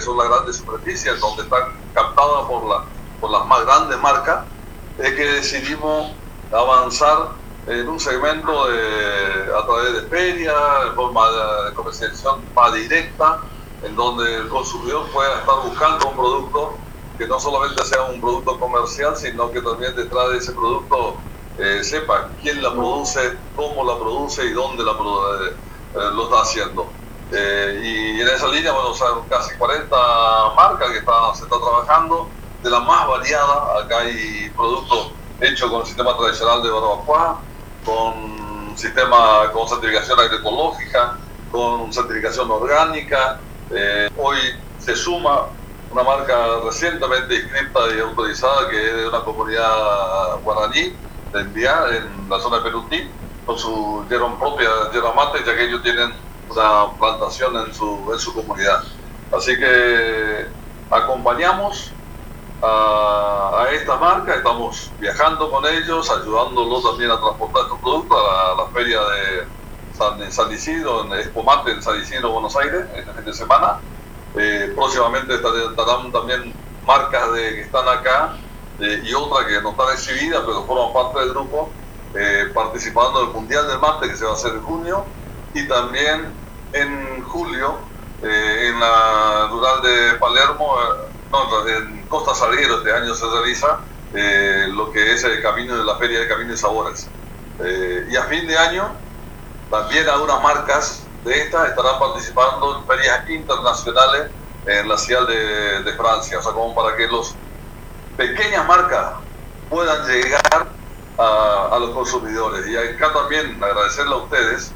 son las grandes superficies, donde están captadas por las más grandes marcas, es que decidimos avanzar en un segmento a través de ferias, en forma de comercialización más directa, en donde el consumidor pueda estar buscando un producto que no solamente sea un producto comercial, sino que también detrás de ese producto sepa quién la produce, cómo la produce y dónde lo está haciendo. Y en esa línea, bueno, son casi 40 marcas que se está trabajando, de la más variada. Acá hay productos hechos con el sistema tradicional de barbacoa, con certificación agroecológica, con certificación orgánica. Hoy se suma una marca recientemente inscrita y autorizada, que es de una comunidad guaraní de Enviá, en la zona de Perutí, con su propia yerba mate, ya que ellos tienen una plantación en su comunidad. Así que acompañamos a esta marca, estamos viajando con ellos, ayudándolos también a transportar estos productos a la feria de San Isidro, en Espumante, en San Isidro, Buenos Aires, este fin de semana. Próximamente estarán también marcas que están acá y otras que no están exhibidas, pero forman parte del grupo, participando del Mundial del Mate, que se va a hacer en junio, y también en julio, en la rural de Palermo, en Costa Salguero, este año se realiza lo que es el camino de la Feria de Caminos y Sabores. Y a fin de año, también algunas marcas de estas estarán participando en ferias internacionales en la ciudad de Francia, o sea, como para que las pequeñas marcas puedan llegar a los consumidores. Y acá también agradecerle a ustedes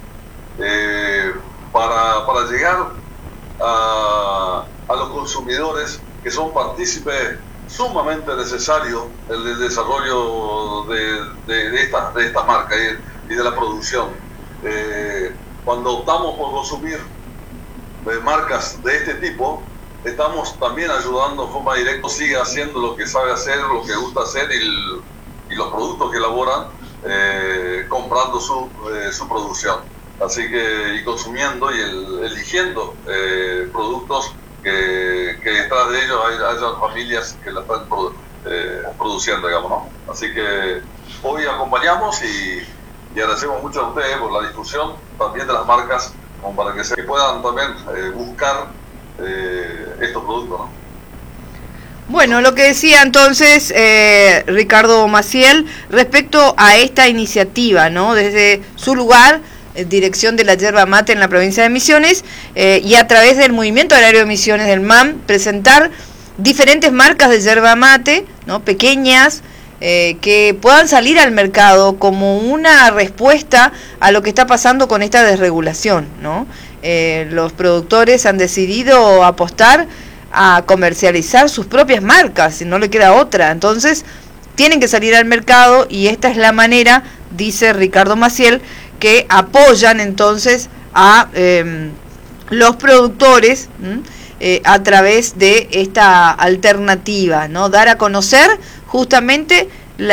para llegar a los consumidores, que son partícipes sumamente necesarios en el desarrollo de esta marca y de la producción. Cuando optamos por consumir marcas de este tipo, estamos también ayudando de forma directa, sigue haciendo lo que sabe hacer, lo que gusta hacer, y los productos que elaboran, comprando su producción. Así que, y consumiendo y eligiendo productos que detrás de ellos haya familias que la están produciendo, digamos, ¿no? Así que hoy acompañamos y agradecemos mucho a ustedes por la discusión también de las marcas, como para que puedan también buscar estos productos, ¿no? Bueno, lo que decía entonces Ricardo Maciel respecto a esta iniciativa, ¿no? Desde su lugar, dirección de la yerba mate en la provincia de Misiones, y a través del Movimiento Agrario de Misiones del MAM, presentar diferentes marcas de yerba mate, ¿no? Pequeñas, que puedan salir al mercado como una respuesta a lo que está pasando con esta desregulación, ¿no? Los productores han decidido apostar a comercializar sus propias marcas, y no le queda otra. Entonces tienen que salir al mercado, y esta es la manera, dice Ricardo Maciel, que apoyan entonces a los productores a través de esta alternativa, ¿no? Dar a conocer justamente